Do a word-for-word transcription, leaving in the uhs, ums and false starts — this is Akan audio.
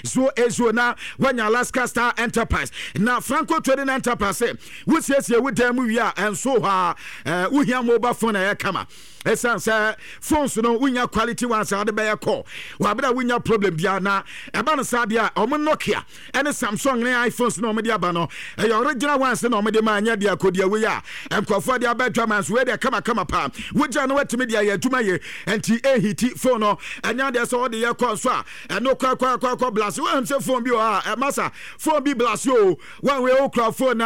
zero eight zero na wanya Alaska Star Enterprise na Franco Trading Enterprise wo siesie wo dan mu wi a enso ha eh wo hia mobile phone e kama esan say phones no wunya quality ones ade be ye call wa bra wunya problem bia na e ba no sade a omo Nokia ene Samsung ne iPhones no omo de aba no e original ones no omo de ma anya de akodia we ya enkofo de abetwa man so we de kama kama pa wogya no watimi de ya adwuma ye enti e hiti phone no anya de so de ye call so a eno kwa kwa kwa blast we am say phone bi o a masa phone bi blast yo one way o phone